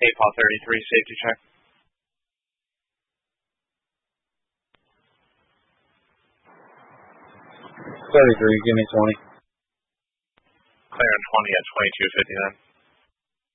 APOL 33, safety check. Give me 20. Clear on 20 at 22:59.